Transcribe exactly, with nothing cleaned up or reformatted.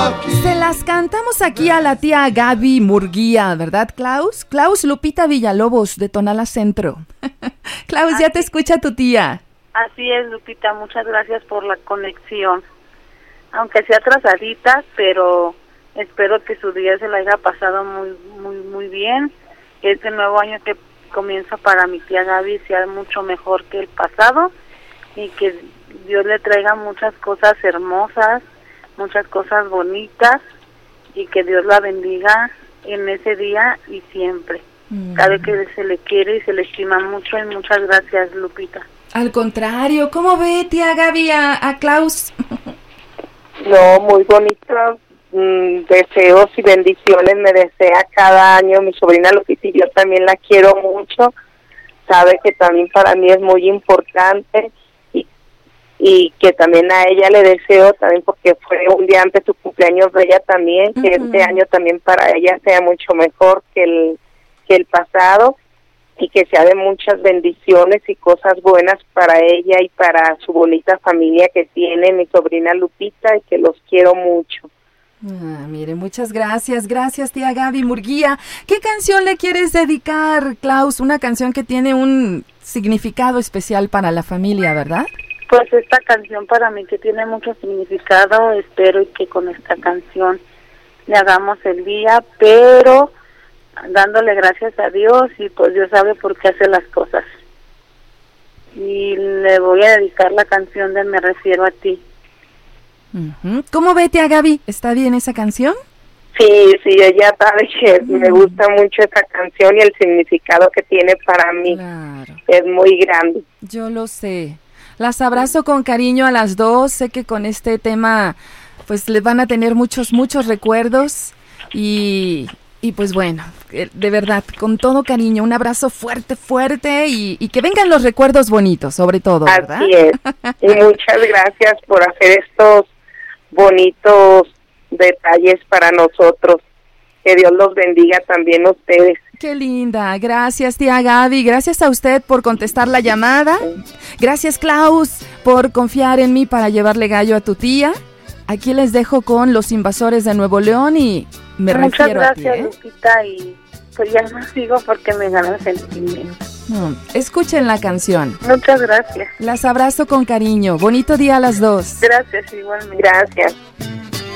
Se las cantamos aquí a la tía Gaby Murguía, ¿verdad, Klaus? Klaus Lupita Villalobos, de Tonalá Centro. Klaus, ya te escucha tu tía. Así es, Lupita, muchas gracias por la conexión. Aunque sea atrasadita, pero espero que su día se la haya pasado muy, muy, muy bien. Este nuevo año que comienza para mi tía Gaby sea mucho mejor que el pasado y que Dios le traiga muchas cosas hermosas, muchas cosas bonitas y que Dios la bendiga en ese día y siempre. Mm. Sabe que se le quiere y se le estima mucho y muchas gracias, Lupita. Al contrario, ¿cómo ve tía Gaby a, a Klaus? No, muy bonito. Mm, deseos y bendiciones me desea cada año mi sobrina Lupita y yo también la quiero mucho. Sabe que también para mí es muy importante y, y que también a ella le deseo también porque fue un día antes su cumpleaños de ella también, que uh-huh. este año también para ella sea mucho mejor que el, que el pasado y que sea de muchas bendiciones y cosas buenas para ella y para su bonita familia que tiene mi sobrina Lupita y que los quiero mucho. Ah, mire, muchas gracias, gracias tía Gaby Murguía. ¿Qué canción le quieres dedicar, Klaus? Una canción que tiene un significado especial para la familia, ¿verdad? Pues esta canción para mí que tiene mucho significado, espero que con esta canción le hagamos el día, pero dándole gracias a Dios y pues Dios sabe por qué hace las cosas. Y le voy a dedicar la canción de Me Refiero a Ti. Uh-huh. ¿Cómo ve tía Gaby? ¿Está bien esa canción? Sí, sí, ella sabe que uh-huh. me gusta mucho esa canción y el significado que tiene para mí. Claro. Es muy grande. Yo lo sé. Las abrazo con cariño a las dos. Sé que con este tema pues les van a tener muchos, muchos recuerdos y, y pues bueno, de verdad, con todo cariño, un abrazo fuerte, fuerte y, y que vengan los recuerdos bonitos, sobre todo, ¿verdad? Así es. Y muchas gracias por hacer estos bonitos detalles para nosotros. Que Dios los bendiga también a ustedes. Qué linda. Gracias, tía Gaby. Gracias a usted por contestar la llamada. Gracias, Klaus, por confiar en mí para llevarle gallo a tu tía. Aquí les dejo con Los Invasores de Nuevo León y me Muchas refiero gracias, a ti, ¿eh? Lupita, y pues ya no sigo porque me ganan sentimientos. Hmm. Escuchen la canción. Muchas gracias. Las abrazo con cariño. Bonito día a las dos. Gracias, igualmente. Gracias.